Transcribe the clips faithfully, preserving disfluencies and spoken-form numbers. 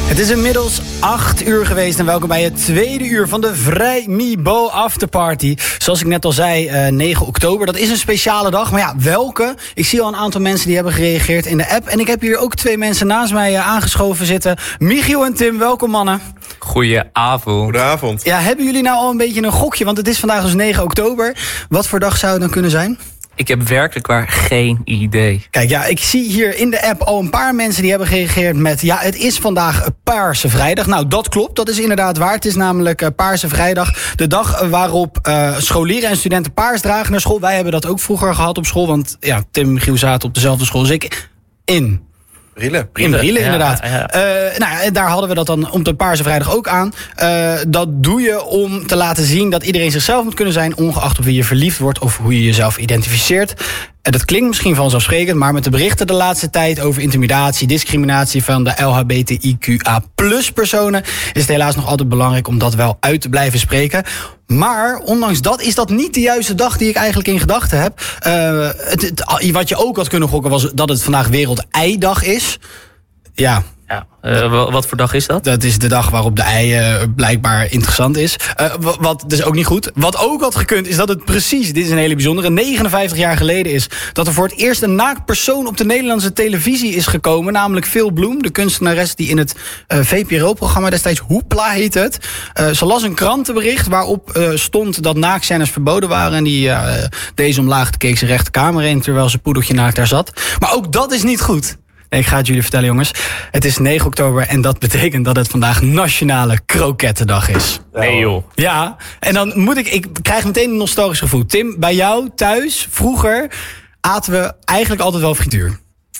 Het is inmiddels acht uur geweest en welkom bij het tweede uur van de Vrijmibo Afterparty. Zoals ik net al zei, uh, negen oktober, dat is een speciale dag. Maar ja, welke? Ik zie al een aantal mensen die hebben gereageerd in de app. En ik heb hier ook twee mensen naast mij uh, aangeschoven zitten. Michiel en Tim, welkom mannen. Goedenavond. Goedenavond. Ja, hebben jullie nou al een beetje een gokje? Want het is vandaag dus negen oktober. Wat voor dag zou het dan kunnen zijn? Ik heb werkelijk waar geen idee. Kijk, ja, ik zie hier in de app al een paar mensen die hebben gereageerd met... ja, het is vandaag Paarse Vrijdag. Nou, dat klopt, dat is inderdaad waar. Het is namelijk uh, Paarse Vrijdag. De dag waarop uh, scholieren en studenten paars dragen naar school. Wij hebben dat ook vroeger gehad op school. Want ja, Tim en Michiel zaten op dezelfde school als ik. In... Brillen. In Brillen, ja, inderdaad. Ja. Uh, nou, daar hadden we dat dan om de Paarse Vrijdag ook aan. Uh, dat doe je om te laten zien dat iedereen zichzelf moet kunnen zijn... ongeacht op wie je verliefd wordt of hoe je jezelf identificeert. En dat klinkt misschien vanzelfsprekend... maar met de berichten de laatste tijd over intimidatie... discriminatie van de L H B T I Q A plus personen... is het helaas nog altijd belangrijk om dat wel uit te blijven spreken... Maar ondanks dat is dat niet de juiste dag die ik eigenlijk in gedachten heb. Uh, het, het, wat je ook had kunnen gokken was dat het vandaag Wereld-Eidag is. Ja. Ja. Uh, wat voor dag is dat? Dat is de dag waarop de ei uh, blijkbaar interessant is. Uh, wat, wat dus ook niet goed. Wat ook had gekund is dat het precies, dit is een hele bijzondere... negenenvijftig jaar geleden is dat er voor het eerst een naakt persoon op de Nederlandse televisie is gekomen. Namelijk Phil Bloem, de kunstenares die in het uh, V P R O-programma destijds Hoepla heet het. Uh, ze las een krantenbericht waarop uh, stond dat naaktscènes verboden waren. En die uh, deze omlaag keek ze recht de kamer in terwijl ze poedeltje naakt daar zat. Maar ook dat is niet goed. Nee, ik ga het jullie vertellen, jongens. Het is negen oktober en dat betekent dat het vandaag Nationale Krokettendag is. Nee joh. Ja, en dan moet ik... Ik krijg meteen een nostalgisch gevoel. Tim, bij jou thuis, vroeger, aten we eigenlijk altijd wel frituur.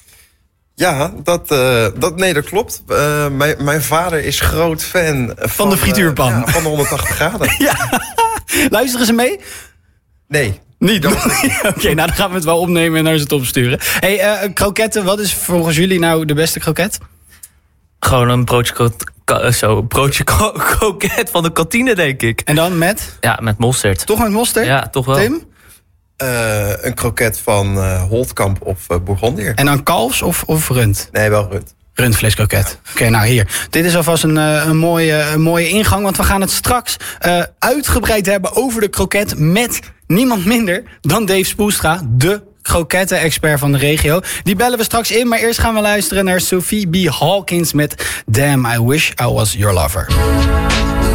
Ja, dat, uh, dat, nee, dat klopt. Uh, mijn, mijn vader is groot fan van, van de frituurpan. Uh, ja, van de honderdtachtig graden. Ja, luisteren ze mee? Nee. Niet? Oké, okay, nou dan gaan we het wel opnemen en naar ze het opsturen. Hey, uh, kroketten, wat is volgens jullie nou de beste kroket? Gewoon een broodje, kro- zo, broodje kro- kroket van de kantine, denk ik. En dan met? Ja, met mosterd. Toch met mosterd? Ja, toch wel. Tim? Uh, een kroket van uh, Holtkamp of uh, Bourgondier. En dan kalfs of, of rund? Nee, wel rund. Rundvleeskroket. Oké, okay, nou hier. Dit is alvast een, een, mooie, een mooie ingang, want we gaan het straks uh, uitgebreid hebben over de kroket met niemand minder dan Dave Spoelstra, de kroketten-expert van de regio. Die bellen we straks in, maar eerst gaan we luisteren naar Sophie B. Hawkins met Damn, I Wish I Was Your Lover.